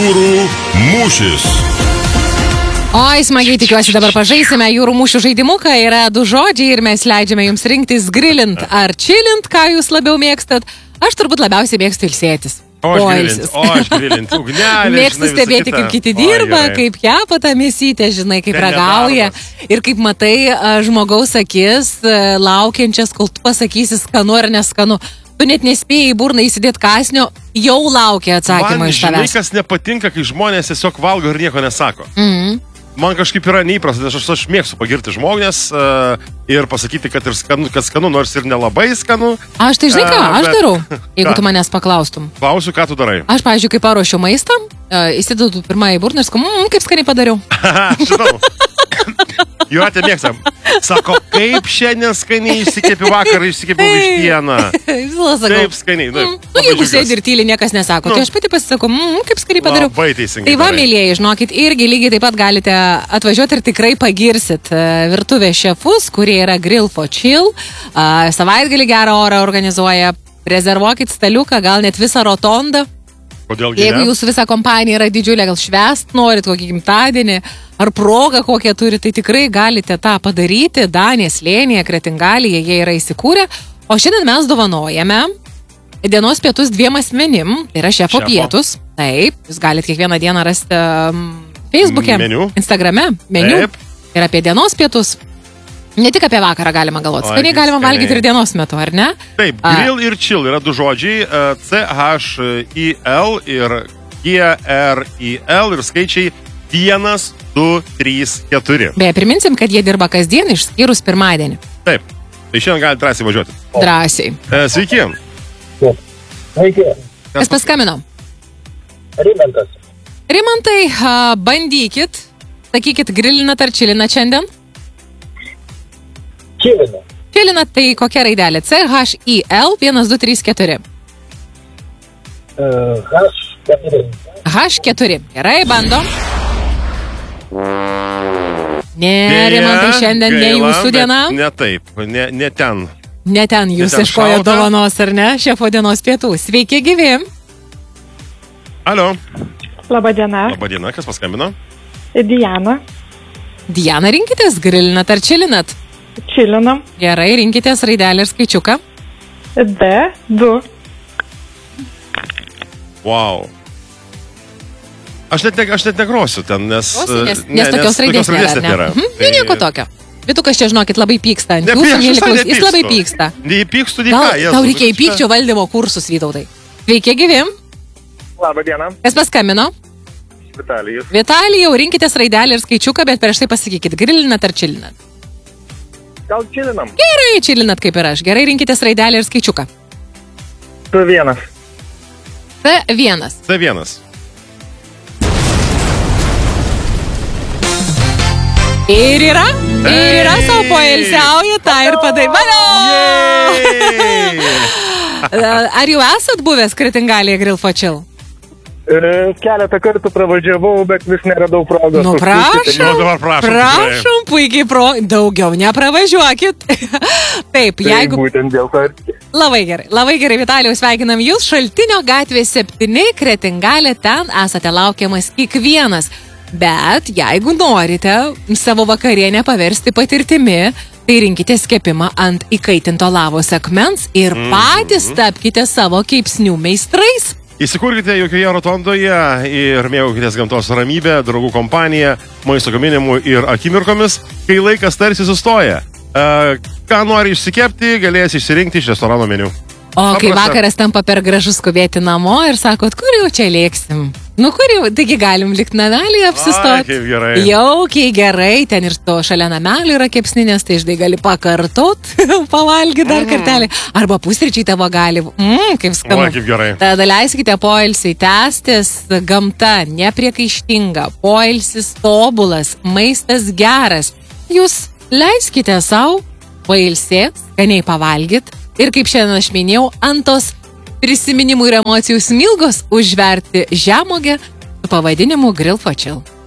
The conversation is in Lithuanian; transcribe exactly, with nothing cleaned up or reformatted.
Jūrų mūšis. Oi, smagiai tikiuosi dabar pažaisime jūrų mūšių žaidimuką. Yra du žodžiai ir mes leidžiame jums rinktis grilint ar chillint, ką jūs labiau mėgstat. Aš turbūt labiausiai mėgstu ilsėtis. O aš grilint, o aš grilint, ugnelė. Mėgstu stebėti, kaip kiti dirba, o, kaip kepa tą mėsytę, žinai, kaip ragauja. Ir kaip matai žmogaus akis, laukiančias, kol tu pasakysi skanu ar neskanu. Tu net nespėjai į burną įsidėti kasnio, jau laukia atsakymą iš tavęs. Man, žinai, kas nepatinka, kai žmonės tiesiog valgo ir nieko nesako. Mhm. Man kažkaip yra neįprasta, aš, aš mėgstu pagirti žmonės uh, ir pasakyti, kad ir skanu, kad skanu, nors ir nelabai skanu. Aš tai žinai ką, uh, aš bet... darau, jeigu tu manęs paklaustum. Klausiu, ką tu darai. Aš, pavyzdžiui, kai paruošiu maistą, uh, įsidedu pirmą į burną ir sakau, mmm, kaip skaniai padariau. Žinau. Jūratė mėgstam. Sako, kaip šiandien skaniai išsikepiu vakarą, išsikepiu vištieną. Taip skaniai. Nu, mm, nu, jeigu sėdi ir tyli, niekas nesako. Nu, tai aš pati pasisakau, mmm, kaip skaniai padariau. Labai teisingai. Tai va, mėlyjeji, žinokit, irgi lygiai taip pat galite atvažiuoti ir tikrai pagirsit virtuvės šefus, kurie yra Grill for Chill. Uh, savaitgalį gerą orą organizuoja. Rezervuokit staliuką, gal net visą rotondą. Kodėl Jeigu jūsų visa kompanija yra didžiulė, gal švęst norit kokį gimtadienį ar progą kokią turi, tai tikrai galite tą padaryti. Danės slėnyje, Kretingalyje jie yra įsikūrę. O šiandien mes dovanojame dienos pietus dviem asmenim. Tai yra šefo, šefo. pietus. Taip, jūs galite kiekvieną dieną rasti um, Facebook'e, meniu. Instagram'e meniu. Taip. Ir apie dienos pietus. Ne tik apie vakarą galima galvoti, skaniai galima skaniai. valgyti ir dienos metu, ar ne? Taip, grill ir chill yra du žodžiai, C H I L ir G R I L ir skaičiai vienas, du, trys, keturi. Beje, priminsim, kad jie dirba kasdien išskyrus pirmadienį. Taip, tai šiandien gali drąsiai važiuoti. Drąsiai. E, sveiki. Sveiki. Kas paskambino? Rimantas. Rimantai, uh, bandykit, sakykit, grilinat ar čilinat šiandien? Čilina. Čilinat, tai kokia raidelė? C H I L vienas, du, trys, keturi. Uh, H keturi. H keturi. Gerai, bandom. Ne, Rimantai, šiandien ne jūsų diena. Ne taip, ne, ne ten. Ne ten jūs ten iškojo šalta. dovanos, ar ne? Šefo dienos pietų. Sveiki, gyvi. Alio. Labadiena. Labadiena, kas paskambino? Diana. Diana, rinkitės, grilinat ar čilinat? Čilinam. Gerai, rinkitės raidelį ir skaičiuką. D du. Wow. Aš net, ne, aš net negrosiu ten, nes... Grosiu, nes, ne, nes tokios raidės nėra. Ne? nėra. Mhm, tai nieko tokio. Vitukas čia, žinokit, labai pyksta. Ne, Jūsų aš mėly visai klaus, jis nepykstu. labai pyksta. Neįpykstu, nei Gal ką. Jėzus, tau reikia į šitą- pykčio valdymo kursus, Vytautai. Sveiki, gyvi. Labadiena. Kas paskambino? Vitalijus. Vitalijau, rinkitės raidelį ir skaičiuką, bet prieš tai pasakykit, grilinat ar čilinat? Gal čilinam? Gerai, čilinat kaip ir aš. Gerai, rinkitės raidelį ir skaičiuką. Tu vienas. C vienas. C vienas. Ir yra, ir yra savo poilsiauja, tą ir padai. Ar jau esat buvęs Kretingalyje Grill for Chill? E, keletą kartų pravažiavau, bet vis neradau progos. Nu, prašom, Nu, dabar prašom, prašom, puikiai pro, daugiau nepravažiuokit. Taip, Tai jeigu... būtent dėl to. Labai gerai, labai gerai, Vitalijau, sveikinam jūs. Šaltinio gatvė septyni, Kretingalė, ten esate laukiamas kiekvienas. Bet jeigu norite savo vakarienę paversti patirtimi, tai rinkitės kepimą ant įkaitinto lavos akmens ir patys tapkite savo keipsnių meistrais. Įsikurkite jokioje rotondoje ir mėgaukitės gamtos ramybę, draugų kompaniją, maisto gaminimu ir akimirkomis, kai laikas tarsi sustoja. E, ką nori išsikepti, galės išsirinkti iš restorano meniu. O kai Paprasta. vakaras tampa per gražus skubėti namo ir sakot, kur jau čia lėksim? Nu, kur jau, taigi galim likt namelį apsistoti. Ai, kaip gerai. Jaukiai gerai, ten ir to šalia namelį yra kepsninės, tai žinai gali pakartot, pavalgyti dar kartelį. Arba pusryčiai tavo gali, mm, kaip skanu. O, kaip gerai. Tada leiskite poilsiai tęstis, gamta nepriekaištinga, poilsis tobulas, maistas geras. Jūs leiskite savo pailsėt, skaniai pavalgyt. Ir kaip šiandien aš minėjau, ant tos prisiminimų ir emocijų smilgos užverti žemogę su pavadinimu Grill for Chill.